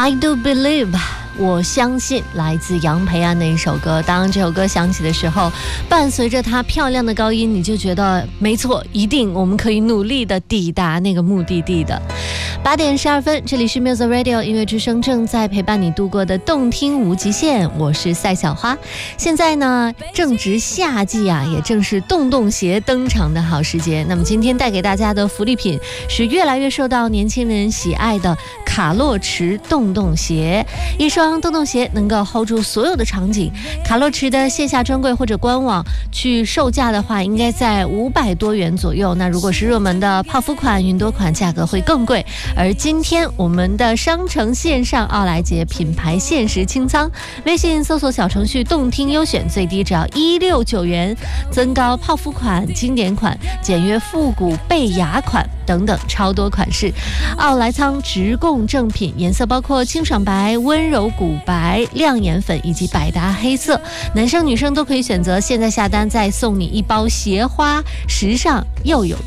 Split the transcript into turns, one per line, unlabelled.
I do believe， 我相信，来自杨培安的一首歌。当这首歌响起的时候，伴随着它漂亮的高音，你就觉得没错，一定我们可以努力的抵达那个目的地的。8点12分，这里是 Music Radio 音乐之声，正在陪伴你度过的动听无极限，我是赛小花。现在呢，正值夏季啊，也正是洞洞鞋登场的好时节。那么今天带给大家的福利品是越来越受到年轻人喜爱的卡洛驰洞洞鞋。一双洞洞鞋能够 hold 住所有的场景。卡洛驰的线下专柜或者官网去售价的话，应该在500多元左右。那如果是热门的泡芙款、云朵款，价格会更贵。而今天我们的商城线上奥莱洁品牌限时清仓，微信搜索小程序动听优选，最低只要169元，增高泡芙款、经典款、简约复古贝雅款等等超多款式。奥莱仓直供正品，颜色包括清爽白、温柔古白、亮眼粉以及百搭黑色，男生女生都可以选择。现在下单再送你一包鞋花，时尚又有